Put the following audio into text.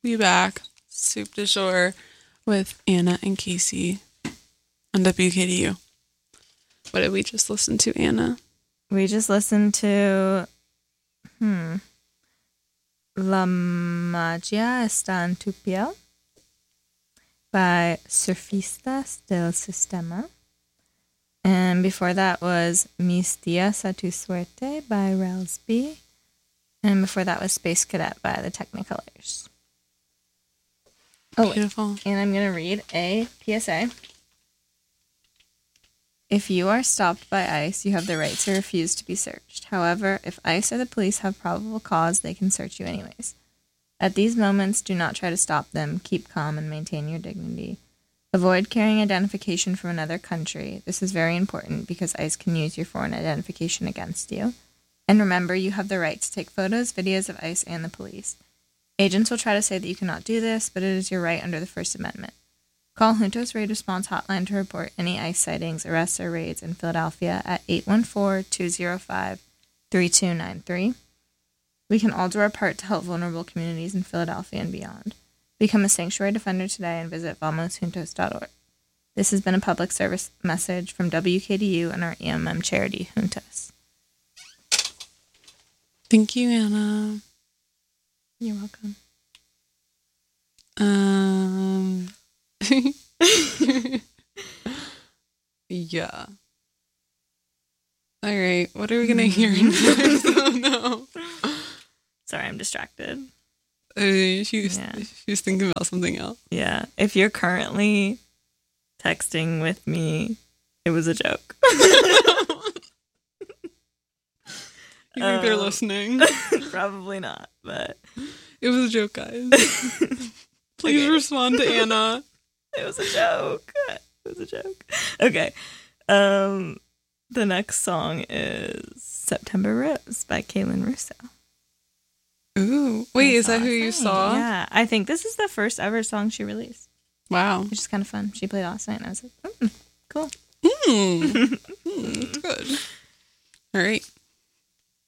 We back. Soup de Shore with Anna and Casey on WKDU. What did we just listen to, Anna? We just listened to La Magia Está en tu Piel by Surfistas del Sistema. And before that was Mis Días a tu Suerte by Relsby. And before that was Space Cadet by the Technicolors. Oh, beautiful. And I'm going to read a PSA. If you are stopped by ICE, you have the right to refuse to be searched. However, if ICE or the police have probable cause, they can search you anyways. At these moments, do not try to stop them. Keep calm and maintain your dignity. Avoid carrying identification from another country. This is very important because ICE can use your foreign identification against you. And remember, you have the right to take photos, videos of ICE and the police. Agents will try to say that you cannot do this, but it is your right under the First Amendment. Call Juntos Raid Response Hotline to report any ICE sightings, arrests, or raids in Philadelphia at 814-205-3293. We can all do our part to help vulnerable communities in Philadelphia and beyond. Become a sanctuary defender today and visit vamosjuntos.org. This has been a public service message from WKDU and our EMM charity, Juntos. Thank you, Anna. You're welcome. Yeah. All right. What are we going to hear next? Oh, no. Sorry, I'm distracted. She was thinking about something else. Yeah. If you're currently texting with me, it was a joke. You think they're listening? Probably not, but it was a joke, guys. Please respond to Anna. It was a joke. Okay. The next song is September Rose by Kaylin Russo. Ooh. Wait, is that who you saw? Yeah. I think this is the first ever song she released. Wow. Which is kind of fun. She played last night and I was like, cool. Good. All right.